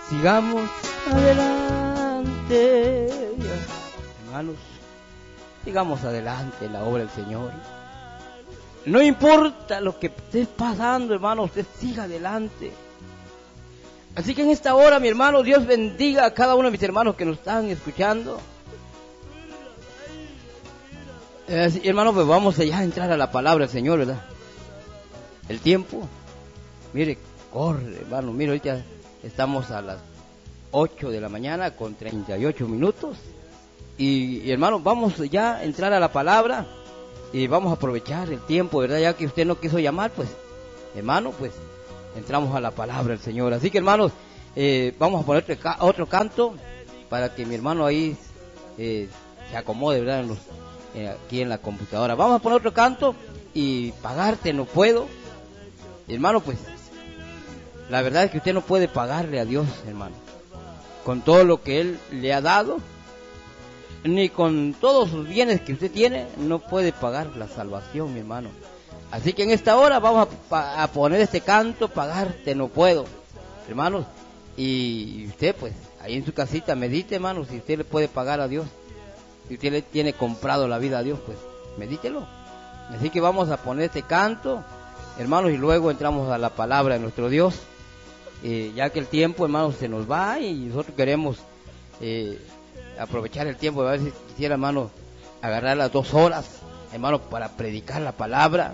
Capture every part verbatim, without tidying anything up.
sigamos adelante. Hermanos, sigamos adelante en la obra del Señor. No importa lo que esté pasando, hermano, usted siga adelante. Así que en esta hora, mi hermano, Dios bendiga a cada uno de mis hermanos que nos están escuchando. Eh, hermano, pues vamos allá a entrar a la palabra del Señor, ¿verdad? El tiempo, mire, corre, hermano, mire, ahorita estamos a las ocho de la mañana con treinta y ocho minutos. Y, y hermano, vamos ya a entrar a la palabra y vamos a aprovechar el tiempo, ¿verdad? Ya que usted no quiso llamar, pues, hermano, pues, entramos a la palabra del Señor. Así que, hermanos, eh, vamos a poner otro, otro canto para que mi hermano ahí eh, se acomode, ¿verdad? En los, eh, aquí en la computadora. Vamos a poner otro canto y pagarte no puedo. Hermano, pues, la verdad es que usted no puede pagarle a Dios, hermano, con todo lo que Él le ha dado, ni con todos sus bienes que usted tiene, no puede pagar la salvación, mi hermano. Así que en esta hora vamos a, a poner este canto, pagarte no puedo, hermanos. Y usted, pues, ahí en su casita medite, hermano, si usted le puede pagar a Dios, si usted le tiene comprado la vida a Dios, pues, medítelo. Así que vamos a poner este canto, hermanos, y luego entramos a la palabra de nuestro Dios, eh, ya que el tiempo, hermanos, se nos va y nosotros queremos eh, aprovechar el tiempo. A ver si quisiera, hermano, agarrar las dos horas, hermano, para predicar la palabra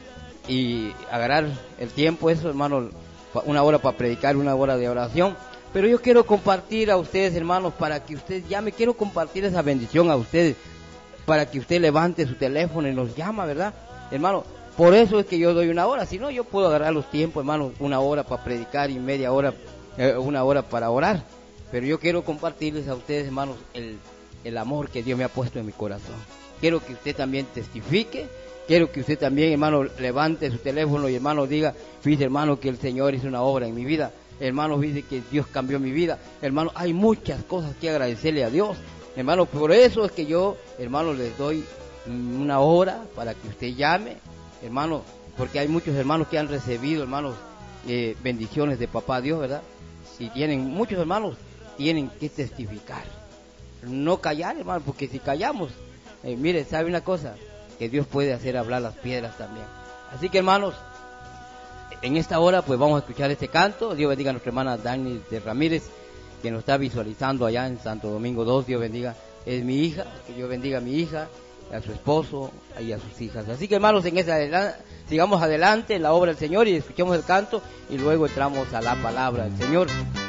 y agarrar el tiempo, eso, hermano, una hora para predicar, una hora de oración. Pero yo quiero compartir a ustedes, hermanos, para que ustedes llamen, quiero compartir esa bendición a ustedes, para que usted levante su teléfono y nos llama, ¿verdad, hermano? Por eso es que yo doy una hora, si no yo puedo agarrar los tiempos, hermano, una hora para predicar y media hora, eh, una hora para orar. Pero yo quiero compartirles a ustedes, hermanos, el, el amor que Dios me ha puesto en mi corazón. Quiero que usted también testifique, quiero que usted también, hermano, levante su teléfono y, hermano, diga, fíjese, hermano, que el Señor hizo una obra en mi vida. Hermano, fíjese que Dios cambió mi vida. Hermano, hay muchas cosas que agradecerle a Dios. Hermano, por eso es que yo, hermano, les doy una hora para que usted llame, hermano, porque hay muchos hermanos que han recibido, hermanos, eh, bendiciones de papá Dios, ¿verdad? Y tienen, muchos hermanos tienen que testificar, no callar, hermano, porque si callamos, eh, mire, ¿sabe una cosa? Que Dios puede hacer hablar las piedras también. Así que, hermanos, en esta hora pues vamos a escuchar este canto. Dios bendiga a nuestra hermana Dani de Ramírez, que nos está visualizando allá en Santo Domingo dos. Dios bendiga, es mi hija, que Dios bendiga a mi hija, a su esposo y a sus hijas. Así que, hermanos, en esa sigamos adelante en la obra del Señor y escuchemos el canto y luego entramos a la palabra del Señor.